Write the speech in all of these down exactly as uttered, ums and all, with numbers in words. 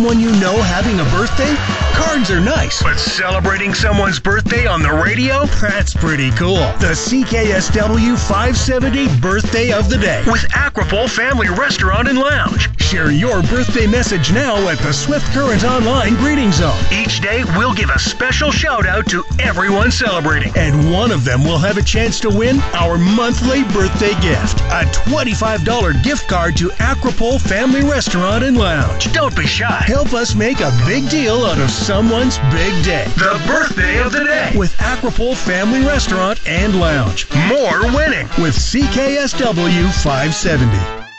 someone you know having a birthday? Cards are nice, but celebrating someone's birthday on the radio? That's pretty cool. The C K S W five seventy Birthday of the Day with Aquapole Family Restaurant and Lounge. Share your birthday message now at the Swift Current Online Greeting Zone. Each day, we'll give a special shout out to everyone celebrating, and one of them will have a chance to win our monthly birthday gift, a twenty-five dollars gift card to Aquapole Family Restaurant and Lounge. Don't be shy. Help us make a big deal out of someone's big day. The Birthday of the Day with Aquapole Family Restaurant and Lounge. More winning with C K S W five seventy.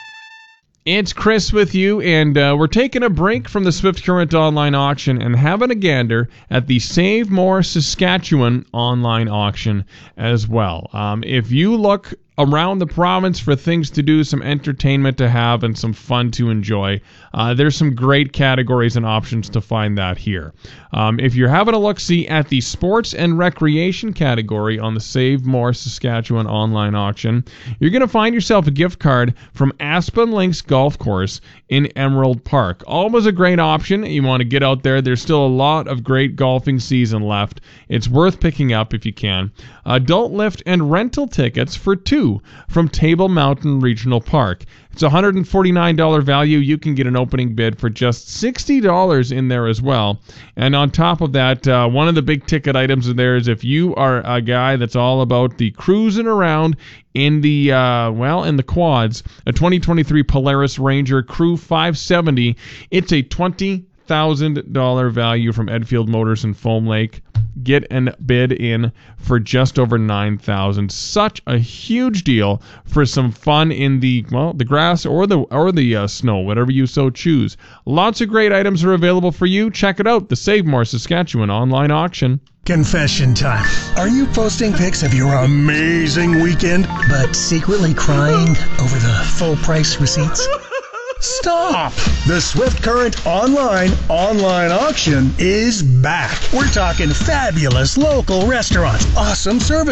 It's Chris with you, and uh, we're taking a break from the Swift Current Online Auction and having a gander at the Save More Saskatchewan Online Auction as well. Um, if you look around the province for things to do, some entertainment to have, and some fun to enjoy, uh, there's some great categories and options to find that here. Um, if you're having a look-see at the sports and recreation category on the Save More Saskatchewan Online Auction, you're going to find yourself a gift card from Aspen Links Golf Course in Emerald Park. Always a great option. You want to get out there. There's still a lot of great golfing season left. It's worth picking up if you can. Adult lift and rental tickets for two from Table Mountain Regional Park. It's a one hundred forty-nine dollars value. You can get an opening bid for just sixty dollars in there as well. And on top of that, uh, one of the big ticket items in there is if you are a guy that's all about the cruising around in the, uh, well, in the quads, a twenty twenty-three Polaris Ranger Crew five seventy, it's a twenty thousand dollars value from Edfield Motors in Foam Lake. Get a bid in for just over nine thousand dollars. Such a huge deal for some fun in the, well, the grass or the or the uh, snow, whatever you so choose. Lots of great items are available for you. Check it out, the Save More Saskatchewan Online Auction. Confession time. Are you posting pics of your amazing weekend, but secretly crying over the full price receipts? Stop! The Swift Current Online Online Auction is back. We're talking fabulous local restaurants, awesome service